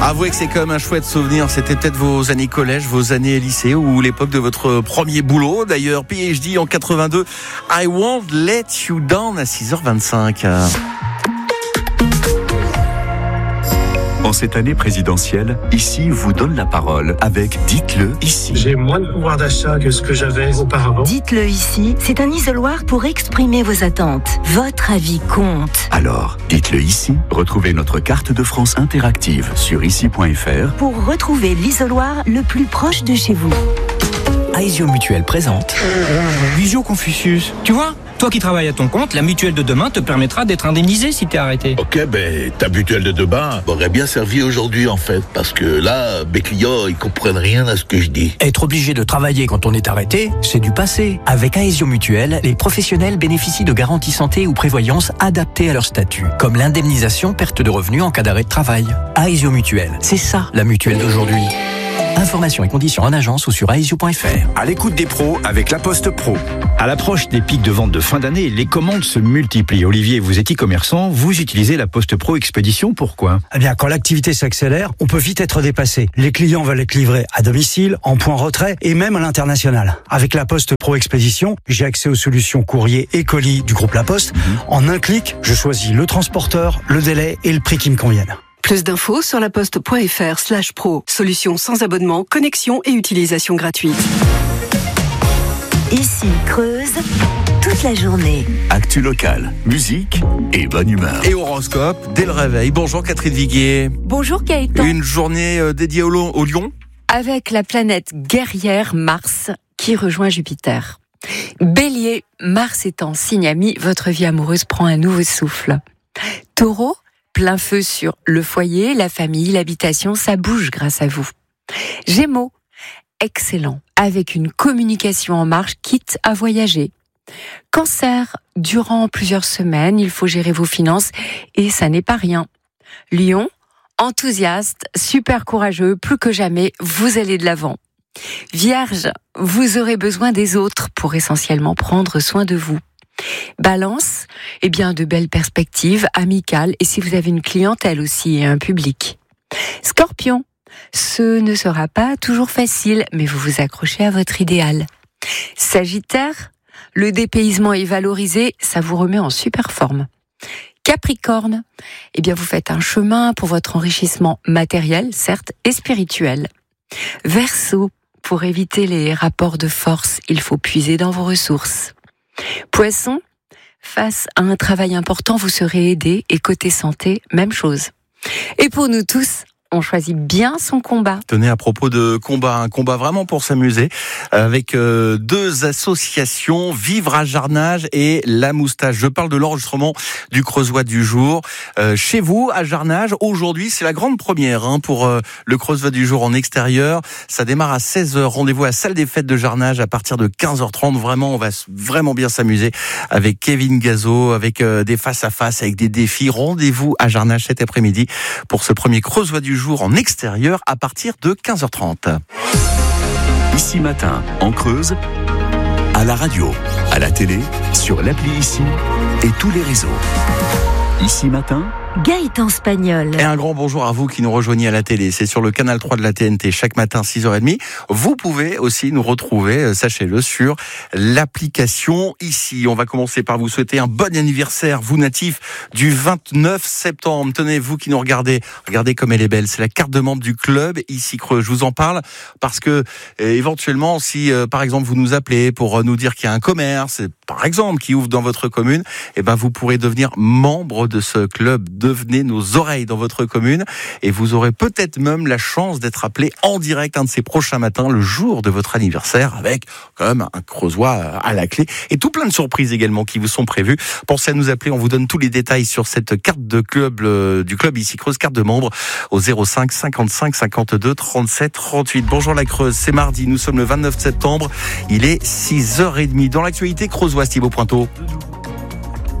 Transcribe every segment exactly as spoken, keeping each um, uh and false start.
Avouez que c'est quand même un chouette souvenir. C'était peut-être vos années collège, vos années lycée ou l'époque de votre premier boulot. D'ailleurs, P H D en quatre-vingt-deux, I Won't Let You Down à six heures vingt-cinq. En cette année présidentielle, Ici vous donne la parole avec Dites-le ici. J'ai moins de pouvoir d'achat que ce que j'avais auparavant. Dites-le ici, c'est un isoloir pour exprimer vos attentes. Votre avis compte. Alors, dites-le ici. Retrouvez notre carte de France interactive sur ici point f r pour retrouver l'isoloir le plus proche de chez vous. Aesio Mutuelle présente Visio Confucius. Tu vois, toi qui travailles à ton compte, la mutuelle de demain te permettra d'être indemnisé si t'es arrêté. Ok, ben ta mutuelle de demain m'aurait bien servi aujourd'hui en fait, parce que là, mes clients, ils comprennent rien à ce que je dis. Être obligé de travailler quand on est arrêté, c'est du passé. Avec Aesio Mutuelle, les professionnels bénéficient de garanties santé ou prévoyance adaptées à leur statut, comme l'indemnisation perte de revenus en cas d'arrêt de travail. Aesio Mutuelle, c'est ça la mutuelle d'aujourd'hui. Informations et conditions en agence ou sur aesio point f r. À l'écoute des pros avec La Poste Pro. À l'approche des pics de vente de fin d'année, les commandes se multiplient. Olivier, vous êtes e-commerçant, vous utilisez La Poste Pro Expédition, pourquoi ? Eh bien, quand l'activité s'accélère, on peut vite être dépassé. Les clients veulent être livrés à domicile, en point retrait et même à l'international. Avec La Poste Pro Expédition, j'ai accès aux solutions courrier et colis du groupe La Poste. Mmh. En un clic, je choisis le transporteur, le délai et le prix qui me conviennent. Plus d'infos sur laposte.fr slash pro. Solution sans abonnement, connexion et utilisation gratuite. Ici Creuse, toute la journée. Actu locale, musique et bonne humeur. Et horoscope dès le réveil. Bonjour Catherine Viguier. Bonjour Gaëtan. Une journée dédiée au, au lion. Avec la planète guerrière Mars qui rejoint Jupiter. Bélier, Mars est en signe ami, votre vie amoureuse prend un nouveau souffle. Taureau, plein feu sur le foyer, la famille, l'habitation, ça bouge grâce à vous. Gémeaux, excellent, avec une communication en marche, quitte à voyager. Cancer, durant plusieurs semaines, il faut gérer vos finances et ça n'est pas rien. Lion, enthousiaste, super courageux, plus que jamais, vous allez de l'avant. Vierge, vous aurez besoin des autres pour essentiellement prendre soin de vous. Balance, eh bien de belles perspectives, amicales et si vous avez une clientèle aussi et un public. Scorpion, ce ne sera pas toujours facile, mais vous vous accrochez à votre idéal. Sagittaire, le dépaysement est valorisé, ça vous remet en super forme. Capricorne, eh bien vous faites un chemin pour votre enrichissement matériel, certes, et spirituel. Verseau, pour éviter les rapports de force, il faut puiser dans vos ressources. Poisson, face à un travail important, vous serez aidé et côté santé, même chose. Et pour nous tous, on choisit bien son combat. Tenez, à propos de combat, un combat vraiment pour s'amuser, avec euh, deux associations, Vivre à Jarnage et La Moustache. Je parle de l'enregistrement du Creusois du jour. Euh, chez vous, à Jarnage, aujourd'hui, c'est la grande première hein, pour euh, le Creusois du jour en extérieur. Ça démarre à seize heures. Rendez-vous à la salle des fêtes de Jarnage à partir de quinze heures trente. Vraiment, on va vraiment bien s'amuser avec Kevin Gazo, avec euh, des face-à-face, avec des défis. Rendez-vous à Jarnage cet après-midi pour ce premier Creusois du jour en extérieur à partir de quinze heures trente. Ici matin, en Creuse, à la radio, à la télé, sur l'appli Ici et tous les réseaux. Ici matin, Gaëtan Spagnol. Et un grand bonjour à vous qui nous rejoignez à la télé. C'est sur le canal trois de la T N T chaque matin six heures trente. Vous pouvez aussi nous retrouver, sachez-le, sur l'application Ici. On va commencer par vous souhaiter un bon anniversaire, vous natifs du vingt-neuf septembre. Tenez, vous qui nous regardez, regardez comme elle est belle. C'est la carte de membre du club Ici Creux. Je vous en parle parce que euh, éventuellement, si euh, par exemple vous nous appelez pour euh, nous dire qu'il y a un commerce, par exemple, qui ouvre dans votre commune, eh ben vous pourrez devenir membre de ce club. Devenez nos oreilles dans votre commune et vous aurez peut-être même la chance d'être appelé en direct un de ces prochains matins, le jour de votre anniversaire, avec quand même un Creusois à la clé et tout plein de surprises également qui vous sont prévues. Pensez à nous appeler, on vous donne tous les détails sur cette carte de club euh, du club Ici Creuse, carte de membre au zéro cinq cinquante-cinq cinquante-deux trente-sept trente-huit. Bonjour la Creuse, c'est mardi, nous sommes le vingt-neuf septembre, il est six heures trente. Dans l'actualité creusoise, Thibaut Pointeau.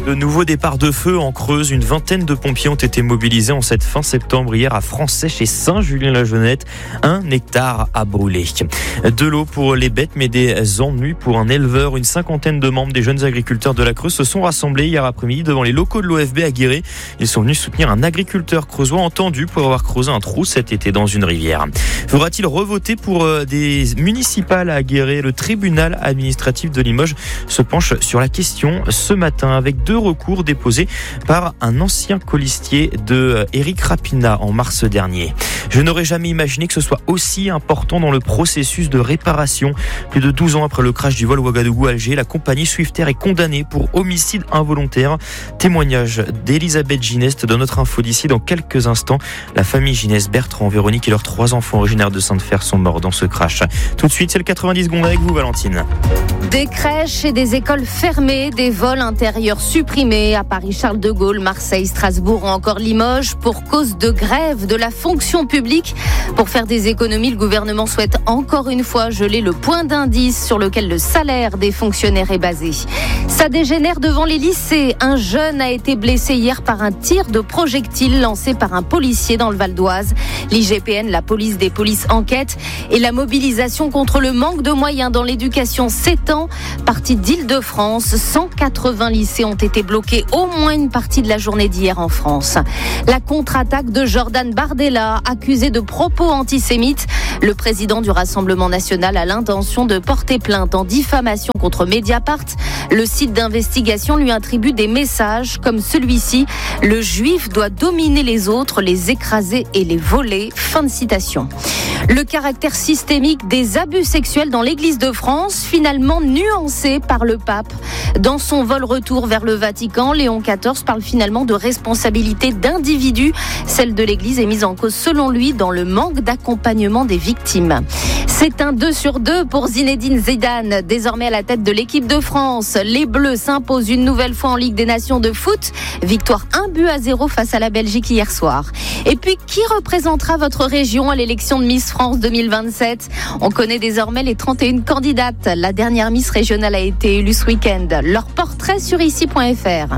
De nouveaux départs de feu en Creuse. Une vingtaine de pompiers ont été mobilisés en cette fin septembre hier à Franc-Sèche et Saint-Julien-la-Jeunette. Un hectare a brûlé. De l'eau pour les bêtes, mais des ennuis pour un éleveur. Une cinquantaine de membres des jeunes agriculteurs de la Creuse se sont rassemblés hier après-midi devant les locaux de l'O F B à Guéret. Ils sont venus soutenir un agriculteur creusois entendu pour avoir creusé un trou cet été dans une rivière. Faudra-t-il revoter pour des municipales à Guéret? Le tribunal administratif de Limoges se penche sur la question ce matin avec deux recours déposés par un ancien colistier de Éric Rapina en mars dernier. Je n'aurais jamais imaginé que ce soit aussi important dans le processus de réparation. Plus de douze ans après le crash du vol Ouagadougou-Alger, la compagnie Swiftair est condamnée pour homicide involontaire. Témoignage d'Elisabeth Gineste dans notre info d'ici dans quelques instants. La famille Gineste, Bertrand, Véronique et leurs trois enfants originaires de Sainte-Fer sont morts dans ce crash. Tout de suite, c'est le quatre-vingt-dix secondes avec vous, Valentine. Des crèches et des écoles fermées, des vols intérieurs supprimés à Paris, Charles de Gaulle, Marseille, Strasbourg ou encore Limoges pour cause de grève de la fonction publique. Pour faire des économies, le gouvernement souhaite encore une fois geler le point d'indice sur lequel le salaire des fonctionnaires est basé. Ça dégénère devant les lycées. Un jeune a été blessé hier par un tir de projectile lancé par un policier dans le Val d'Oise. L'I G P N, la police des polices, enquête et la mobilisation contre le manque de moyens dans l'éducation s'étend. Partie d'Île-de-France, cent quatre-vingts lycées ont été bloqués au moins une partie de la journée d'hier en France. La contre-attaque de Jordan Bardella, accusé de propos antisémites. Le président du Rassemblement national a l'intention de porter plainte en diffamation contre Mediapart. Le site d'investigation lui attribue des messages comme celui-ci. Le juif doit dominer les autres, les écraser et les voler. Fin de citation. Le caractère systémique des abus sexuels dans l'Église de France, finalement nuancé par le pape. Dans son vol retour vers le Vatican, Léon quatorze parle finalement de responsabilité d'individus. Celle de l'Église est mise en cause selon lui dans le manque d'accompagnement des victimes. C'est un deux sur deux pour Zinedine Zidane, désormais à la tête de l'équipe de France. Les Bleus s'imposent une nouvelle fois en Ligue des Nations de foot. Victoire un but à zéro face à la Belgique hier soir. Et puis, qui représentera votre région à l'élection de Miss France deux mille vingt-sept? On connaît désormais les trente et une candidates. La dernière Miss régionale a été élue ce week-end. Leur portrait sur ici point f r.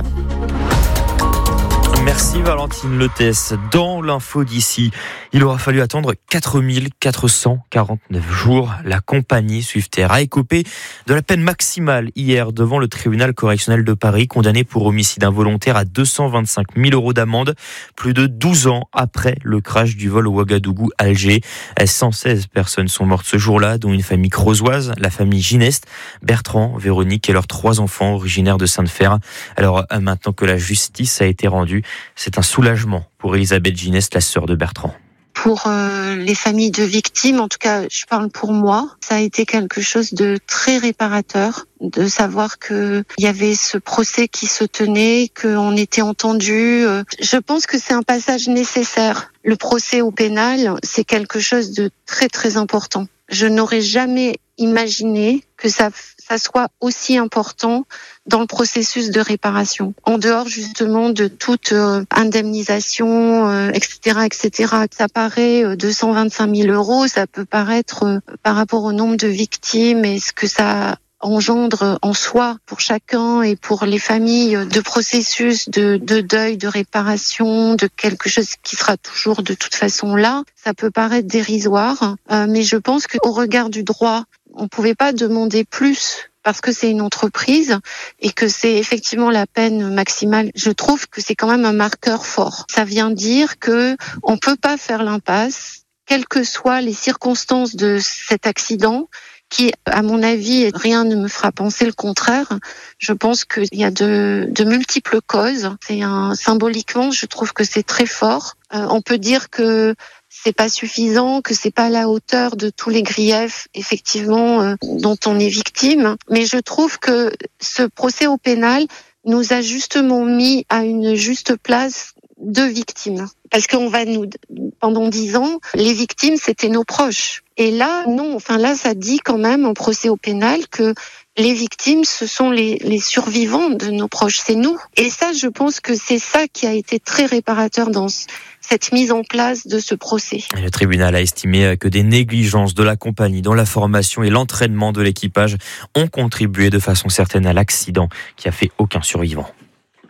Merci Valentine Lethès. Dans l'info d'ici, il aura fallu attendre quatre mille quatre cent quarante-neuf jours. La compagnie Swiftair a écopé de la peine maximale hier devant le tribunal correctionnel de Paris, condamné pour homicide involontaire à deux cent vingt-cinq mille euros d'amende, plus de douze ans après le crash du vol Ouagadougou-Alger. cent seize personnes sont mortes ce jour-là, dont une famille creusoise, la famille Gineste, Bertrand, Véronique et leurs trois enfants originaires de Sainte-Fer. Alors maintenant que la justice a été rendue, c'est un soulagement pour Elisabeth Gineste, la sœur de Bertrand. Pour euh, les familles de victimes, en tout cas, je parle pour moi, ça a été quelque chose de très réparateur, de savoir que il y avait ce procès qui se tenait, qu'on était entendu. Je pense que c'est un passage nécessaire. Le procès au pénal, c'est quelque chose de très très important. Je n'aurais jamais imaginé que ça, ça soit aussi important dans le processus de réparation. En dehors justement de toute euh, indemnisation, euh, et cetera, et cetera. Ça paraît euh, deux cent vingt-cinq mille euros, ça peut paraître euh, par rapport au nombre de victimes et ce que ça engendre en soi pour chacun et pour les familles de processus de, de deuil, de réparation, de quelque chose qui sera toujours de toute façon là. Ça peut paraître dérisoire, euh, mais je pense qu'au regard du droit, on pouvait pas demander plus parce que c'est une entreprise et que c'est effectivement la peine maximale. Je trouve que c'est quand même un marqueur fort. Ça vient dire que on peut pas faire l'impasse, quelles que soient les circonstances de cet accident, qui, à mon avis, rien ne me fera penser le contraire. Je pense qu'il y a de, de multiples causes. C'est un, symboliquement, je trouve que c'est très fort. Euh, on peut dire que c'est pas suffisant, que c'est pas à la hauteur de tous les griefs, effectivement, euh, dont on est victime. Mais je trouve que ce procès au pénal nous a justement mis à une juste place de victimes. Parce qu'on va nous, pendant dix ans, les victimes, c'était nos proches. Et là, non, enfin là, ça dit quand même en procès au pénal que les victimes, ce sont les, les survivants de nos proches, c'est nous. Et ça, je pense que c'est ça qui a été très réparateur dans ce, cette mise en place de ce procès. Le tribunal a estimé que des négligences de la compagnie dans la formation et l'entraînement de l'équipage ont contribué de façon certaine à l'accident qui a fait aucun survivant.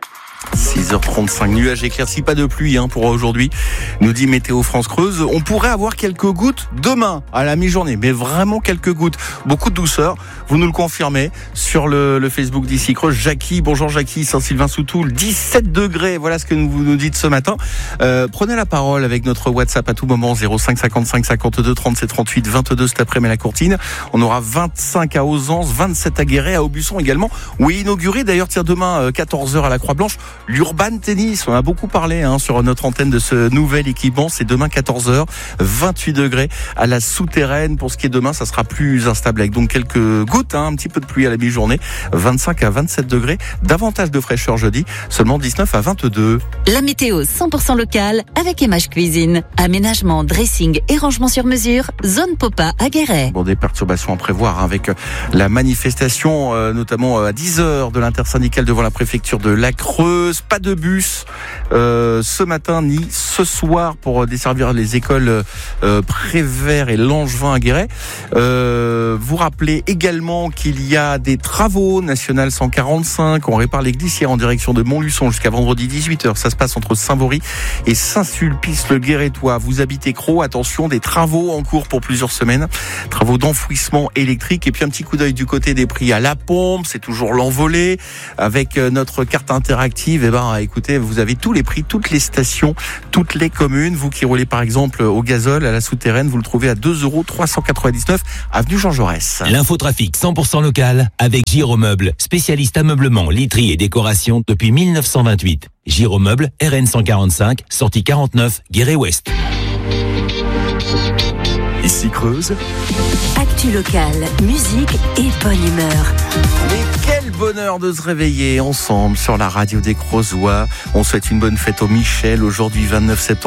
six heures trente-cinq, nuages éclaircis, pas de pluie hein, pour aujourd'hui, nous dit Météo France Creuse. On pourrait avoir quelques gouttes demain à la mi-journée, mais vraiment quelques gouttes. Beaucoup de douceur, vous nous le confirmez sur le, le Facebook d'Ici Creuse. Jackie, bonjour Jackie, Saint-Sylvain-sous-Toul, dix-sept degrés, voilà ce que vous nous dites ce matin. Euh, prenez la parole avec notre WhatsApp à tout moment, zéro cinq cinquante-cinq cinquante-deux trente-sept trente-huit vingt-deux cet après-midi à la Courtine. On aura vingt-cinq à Ozance, vingt-sept à Guéret, à Aubusson également, où est inauguré d'ailleurs, tiens, demain quatorze heures à la Croix-Blanche, l'Urban Tennis. On a beaucoup parlé hein, sur notre antenne de ce nouvel équipement. C'est demain quatorze heures, vingt-huit degrés à la Souterraine. Pour ce qui est demain, ça sera plus instable avec donc quelques gouttes, hein, un petit peu de pluie à la mi-journée, vingt-cinq à vingt-sept degrés, davantage de fraîcheur jeudi, seulement dix-neuf à vingt-deux. La météo cent pour cent locale avec M H Cuisine. Aménagement, dressing et rangement sur mesure, zone Popa à Guéret. Bon, des perturbations à prévoir hein, avec la manifestation, euh, notamment à dix heures de l'intersyndicale devant la préfecture de la Creuse. Pas de bus euh, ce matin ni ce soir pour desservir les écoles euh, Prévert et Langevin à Guéret. Euh, vous rappelez également qu'il y a des travaux national cent quarante-cinq. On répare les glissières en direction de Montluçon jusqu'à vendredi dix-huit heures. Ça se passe entre Saint-Vaury et Saint-Sulpice-le-Guérétois. Vous habitez Crau, attention, des travaux en cours pour plusieurs semaines. Travaux d'enfouissement électrique. Et puis un petit coup d'œil du côté des prix à la pompe. C'est toujours l'envolée. Avec notre carte interactive, eh ben, écoutez, vous avez tous les prix, toutes les stations, toutes les communes. Vous qui roulez par exemple au gazole à la Souterraine, vous le trouvez à deux euros trois cent quatre-vingt-dix-neuf avenue Jean Jaurès. L'infotrafic cent pour cent local avec Giromeuble, spécialiste ameublement, literie et décoration depuis mille neuf cent vingt-huit. Giromeuble, R N cent quarante-cinq, sortie quarante-neuf, Guéret-Ouest. Ici Creuse. Actu locale, musique et bonne humeur. Mais quel bonheur de se réveiller ensemble sur la radio des Creusois. On souhaite une bonne fête au Michel, aujourd'hui vingt-neuf septembre.